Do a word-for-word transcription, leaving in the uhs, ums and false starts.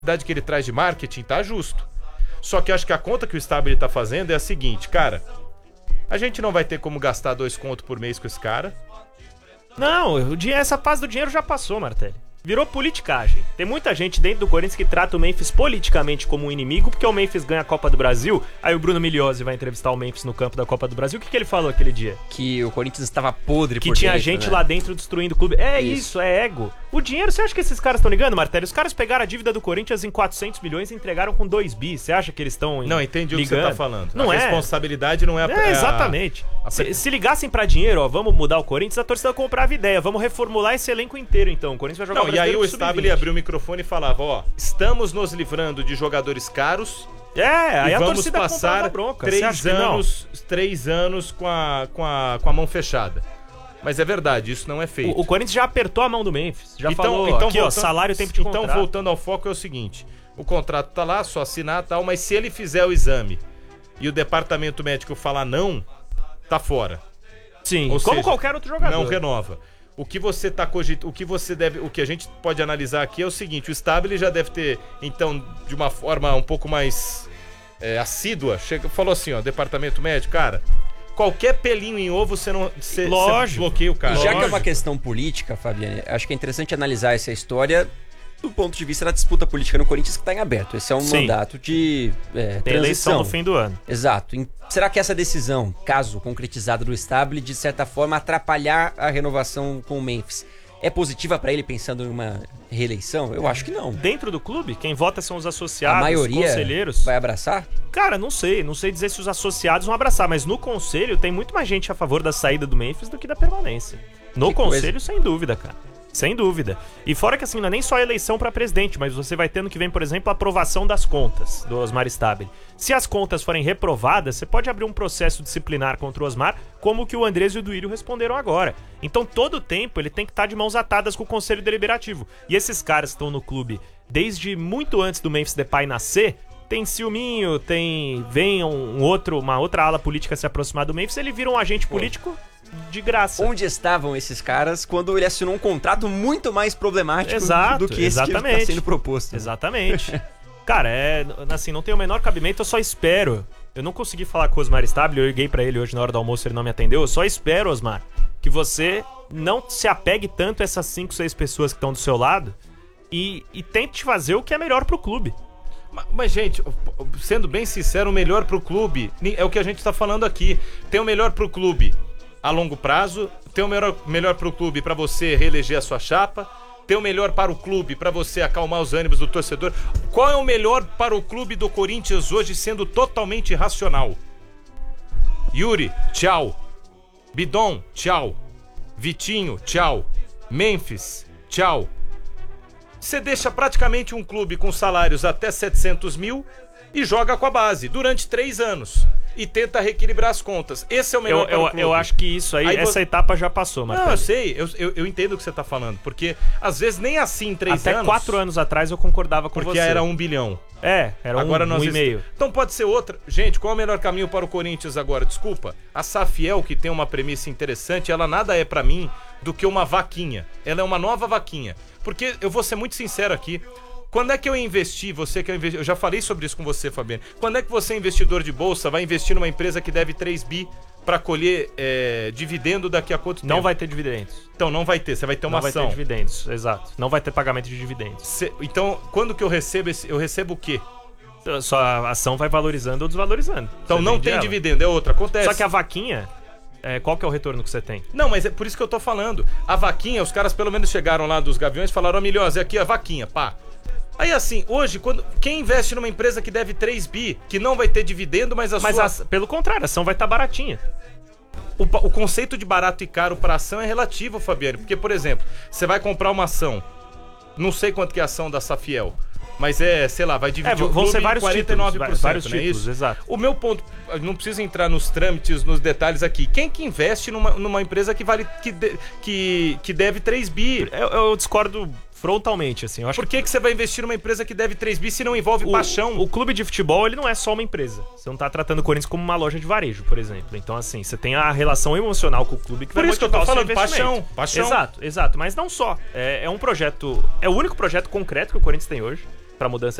quantidade que ele traz de marketing, tá justo. Só que acho que a conta que o Stabile tá fazendo é a seguinte, cara, a gente não vai ter como gastar dois contos por mês com esse cara. Não, o dinhe- essa fase do dinheiro já passou, Martelli. Virou politicagem. Tem muita gente dentro do Corinthians que trata o Memphis politicamente como um inimigo, porque o Memphis ganha a Copa do Brasil. Aí o Bruno Migliozzi vai entrevistar o Memphis no campo da Copa do Brasil. O que, que ele falou aquele dia? Que o Corinthians estava podre Que por tinha dentro, gente né? lá dentro destruindo o clube. É isso, Isso. é ego. O dinheiro, você acha que esses caras estão ligando, Martelli? Os caras pegaram a dívida do Corinthians em quatrocentos milhões e entregaram com dois bi. Você acha que eles estão Não, entendi ligando? o que você tá falando. Não a é. responsabilidade não é a... É, exatamente. a- Se, se ligassem pra dinheiro, ó, vamos mudar o Corinthians, a torcida comprava ideia. Vamos reformular esse elenco inteiro, então. O Corinthians vai jogar Não, o e aí Brasileiro o com sub vinte. Stabile abriu o microfone e falava, ó, estamos nos livrando de jogadores caros É, aí e a vamos torcida comprava passar bronca. Você acha três que não? anos, três anos com a, com, a, com a mão fechada. Mas é verdade, isso não é feito. O, o Corinthians já apertou a mão do Memphis. Já então, falou, então aqui, ó, voltando- salário, tempo de Então, contrato. voltando ao foco, é o seguinte, o contrato tá lá, só assinar e tal, mas se ele fizer o exame e o departamento médico falar não, tá fora. Sim, Ou como seja, qualquer outro jogador. Não renova. O que você tá cogitando, o que você deve, o que a gente pode analisar aqui é o seguinte, o Stabile já deve ter, então, de uma forma um pouco mais é, assídua, chega, falou assim, ó, departamento médico, cara, qualquer pelinho em ovo você não, você, você Lógico. bloqueia o cara. E já que é Lógico. uma questão política, Fabiane, acho que é interessante analisar essa história do ponto de vista da disputa política no Corinthians que está em aberto. Esse é um Sim. mandato de é, Tem eleição transição. no fim do ano. Exato. Em- Será que essa decisão, caso concretizada do Stabile, de certa forma atrapalhar a renovação com o Memphis, é positiva para ele pensando em uma reeleição? Eu acho que não. Dentro do clube, quem vota são os associados, A maioria conselheiros. vai abraçar? Cara, não sei. Não sei dizer se os associados vão abraçar, mas no conselho tem muito mais gente a favor da saída do Memphis do que da permanência. No Que conselho, coisa. sem dúvida, cara. Sem dúvida. E fora que assim, não é nem só a eleição pra presidente, mas você vai tendo que vem, por exemplo, a aprovação das contas do Osmar Stabile. Se as contas forem reprovadas, você pode abrir um processo disciplinar contra o Osmar, como o que o Andrés e o Duírio responderam agora. Então, todo o tempo, ele tem que estar de mãos atadas com o Conselho Deliberativo. E esses caras estão no clube desde muito antes do Memphis Depay nascer. Tem ciúminho, tem... Vem um outro, uma outra ala política se aproximar do Memphis, ele vira um agente político de graça. Onde estavam esses caras quando ele assinou um contrato muito mais problemático Exato, do que esse que exatamente. está sendo proposto? Exatamente. Cara, é assim, não tem o menor cabimento, eu só espero. Eu não consegui falar com o Osmar Stabile, eu liguei pra ele hoje na hora do almoço, ele não me atendeu. Eu só espero, Osmar, que você não se apegue tanto a essas cinco, seis pessoas que estão do seu lado e, e tente fazer o que é melhor pro clube. Mas, mas, gente, sendo bem sincero, o melhor pro clube é o que a gente tá falando aqui. Tem o melhor pro clube a longo prazo, tem o melhor, melhor pro clube pra você reeleger a sua chapa, tem o melhor para o clube pra você acalmar os ânimos do torcedor. Qual é o melhor para o clube do Corinthians hoje, sendo totalmente racional? Yuri, tchau. Bidon, tchau. Vitinho, tchau. Memphis, tchau. Você deixa praticamente um clube com salários até setecentos mil e joga com a base durante três anos. E tenta reequilibrar as contas. Esse é o melhor Eu, para eu, o clube. eu acho que isso aí, Aí essa você- etapa já passou, Não, Marcelo. eu sei, eu, eu, eu entendo o que você tá falando. Porque às vezes nem assim em três Até anos. quatro anos atrás eu concordava com Porque você. era um bilhão. É, era Agora um, nós um e est- meio. Então pode ser outra. Gente, qual é o melhor caminho para o Corinthians agora? Desculpa. A Safiel, que tem uma premissa interessante, ela nada é pra mim do que uma vaquinha. Ela é uma nova vaquinha. Porque eu vou ser muito sincero aqui. Quando é que eu investi, você que é investi... eu já falei sobre isso com você, Fabiano. Quando é que você, investidor de bolsa, vai investir numa empresa que deve três bi para colher é, dividendo daqui a quanto tempo? Não vai ter dividendos. Então não vai ter, você vai ter uma Não vai ação. ter dividendos, exato. Não vai ter pagamento de dividendos. Cê- Então, quando que eu recebo esse... eu recebo o quê? Sua ação vai valorizando ou desvalorizando. Então Você não vende tem ela. dividendo, é outra, acontece. Só que a vaquinha, é, qual que é o retorno que você tem? Não, mas é por isso que eu tô falando. A vaquinha, os caras pelo menos chegaram lá dos Gaviões e falaram, ó, Milhose, aqui a vaquinha, pá. Aí assim, hoje, quando quem investe numa empresa que deve três bi, que não vai ter dividendo, mas a Mas sua... a- pelo contrário, a ação vai estar baratinha. O, pa- o conceito de barato e caro para ação é relativo, Fabiano. Porque, por exemplo, você vai comprar uma ação, não sei quanto que é a ação da Safiel, mas é, sei lá, vai dividir É, o vão clube ser vários em quarenta e nove por cento, títulos, vários não é títulos, isso? exato. O meu ponto, não precisa entrar nos trâmites, nos detalhes aqui. Quem que investe numa, numa empresa que vale que, de- que, que deve três bi? Eu, eu discordo Frontalmente, assim. Eu acho Por que, que você vai investir numa empresa que deve três bi se não envolve o, paixão? O clube de futebol, ele não é só uma empresa. Você não tá tratando o Corinthians como uma loja de varejo, por exemplo. Então, assim, você tem a relação emocional com o clube que Por vai isso que eu tô motivar o seu falando, investimento. paixão, paixão. Exato, exato. Mas não só. É, é um projeto... É o único projeto concreto que o Corinthians tem hoje pra mudança